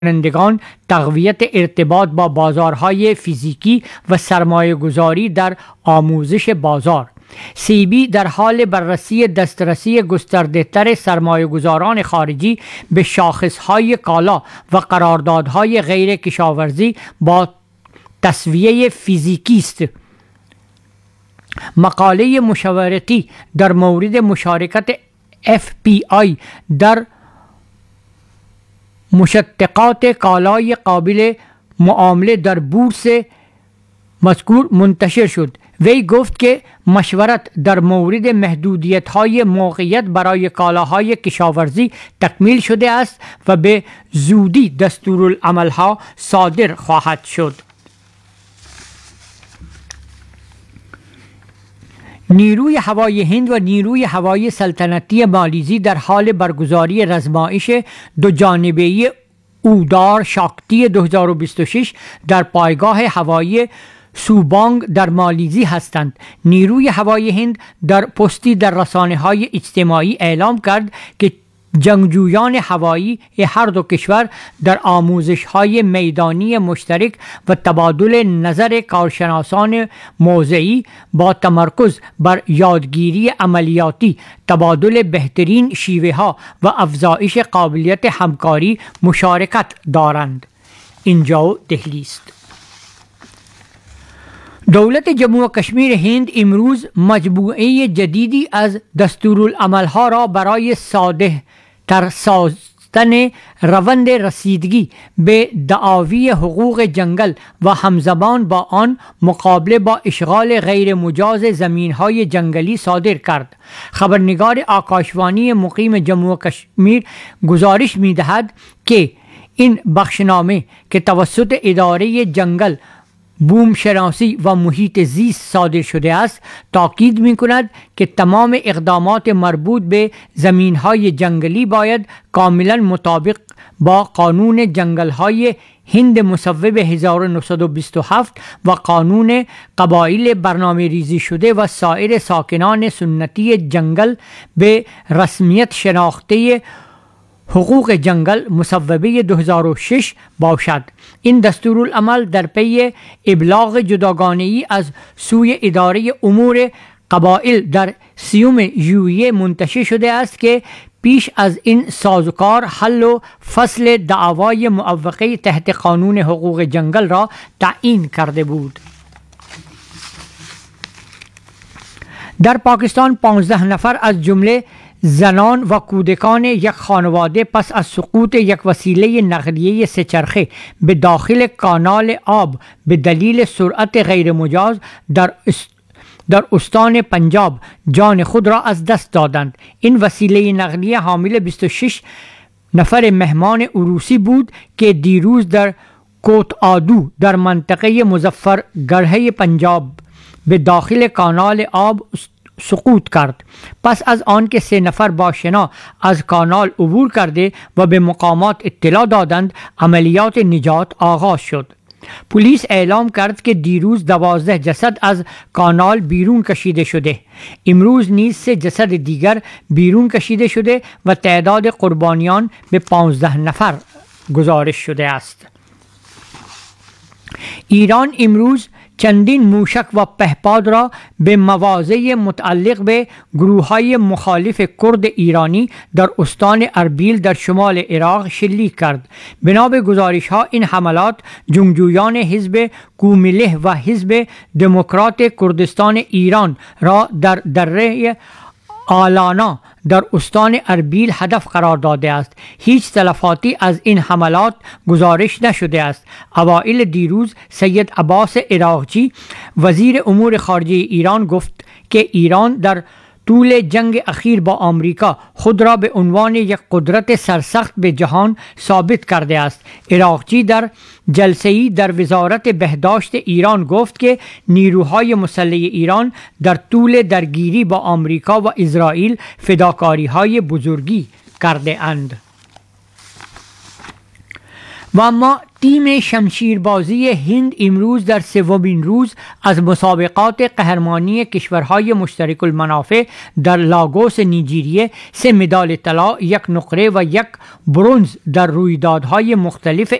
کنندگان تقویت ارتباط با بازارهای فیزیکی و سرمایه گذاری در آموزش بازار. سیبی در حال بررسی دسترسی گسترده‌تر سرمایه گذاران خارجی به شاخصهای کالا و قراردادهای غیر کشاورزی با تسویه فیزیکی است. مقاله مشاورتی در مورد مشارکت FPI در مشتقات کالای قابل معامله در بورس مذکور منتشر شد. وی گفت که مشورت در مورد محدودیت‌های موقعیت برای کالاهای کشاورزی تکمیل شده است و به زودی دستورالعمل‌ها صادر خواهد شد. نیروی هوایی هند و نیروی هوایی سلطنتی مالیزی در حال برگزاری رزمایش دوجانبه‌ای اودار شاکتی 2026 در پایگاه هوایی سوبانگ در مالیزی هستند. نیروی هوایی هند در پستی در رسانه‌های اجتماعی اعلام کرد که جنگجویان هوایی هر دو کشور در آموزش‌های میدانی مشترک و تبادل نظر کارشناسان موضعی با تمرکز بر یادگیری عملیاتی، تبادل بهترین شیوه‌ها و افزایش قابلیت همکاری مشارکت دارند. اینجا دهلی است. دولت جموں و کشمیر هند امروز مجموعه جدیدی از دستورالعمل‌ها را برای ساده تر ساختن روند رسیدگی به دعاوی حقوق جنگل و همزمان با آن مقابله با اشغال غیر مجاز زمین‌های جنگلی صادر کرد. خبرنگار آکاشوانی مقیم جموں و کشمیر گزارش می‌دهد که این بخشنامه که توسط اداره جنگل، بوم شناسی و محیط زیست صادر شده است تاکید می کند که تمام اقدامات مربوط به زمینهای جنگلی باید کاملا مطابق با قانون جنگلهای هند مصوب 1927 و قانون قبایل برنامه ریزی شده و سایر ساکنان سنتی جنگل به رسمیت شناخته حقوق جنگل مصوبه 2006 باشد. این دستورالعمل در پی ابلاغ جداگانه‌ای از سوی اداره امور قبایل در 30 ژوئیه منتشر شده است که پیش از این سازوکار حل و فصل دعوای موقعه تحت قانون حقوق جنگل را تعیین کرده بود. در پاکستان 15 نفر از جمله زنان و کودکان یک خانواده پس از سقوط یک وسیله نقلیه سه‌چرخه به داخل کانال آب به دلیل سرعت غیر مجاز در استان پنجاب جان خود را از دست دادند. این وسیله نقلیه حامل 26 نفر مهمان عروسی بود که دیروز در کوت آدو در منطقه مظفرگڑھ پنجاب به داخل کانال آب سقوط کرد. پس از آن که 3 نفر با شنا از کانال عبور کرده و به مقامات اطلاع دادند، عملیات نجات آغاز شد. پلیس اعلام کرد که دیروز 12 جسد از کانال بیرون کشیده شده. امروز نیز 3 جسد دیگر بیرون کشیده شده و تعداد قربانیان به 15 نفر گزارش شده است. ایران امروز چندین موشک و پهپاد را به مواضع متعلق به گروه‌های مخالف کرد ایرانی در استان اربیل در شمال عراق شلیک کرد. بنا به گزارش‌ها این حملات جنگجویان حزب کومیله و حزب دموکرات کردستان ایران را در دره آلانا در استان اربیل هدف قرار داده است. هیچ تلفاتی از این حملات گزارش نشده است. اوایل دیروز سید عباس عراقچی وزیر امور خارجه ایران گفت که ایران در طول جنگ اخیر با آمریکا خود را به عنوان یک قدرت سرسخت به جهان ثابت کرده است. عراقچی در جلسه‌ای در وزارت بهداشت ایران گفت که نیروهای مسلح ایران در طول درگیری با آمریکا و اسرائیل فداکاری‌های بزرگی کرده اند. و اما تیم شمشیربازی هند امروز در سومین روز از مسابقات قهرمانی کشورهای مشترک المنافع در لاگوس نیجریه 3 مدال طلا، 1 نقره و 1 برنز در رویدادهای مختلف